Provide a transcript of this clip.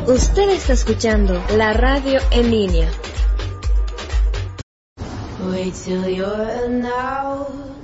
Usted está escuchando la radio en línea. Wait till you're now.